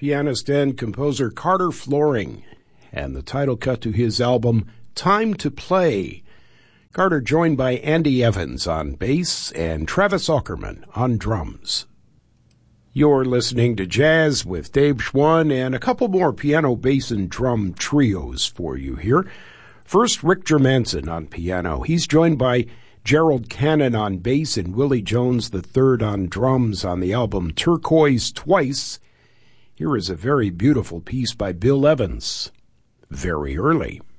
pianist and composer Carter Floring, and the title cut to his album, Time to Play. Carter joined by Andy Evans on bass and Travis Aukerman on drums. You're listening to Jazz with Dave Schwann, and a couple more piano, bass, and drum trios for you here. First, Rick Germanson on piano. He's joined by Gerald Cannon on bass and Willie Jones III on drums on the album Turquoise Twice. Here is a very beautiful piece by Bill Evans, Very Early.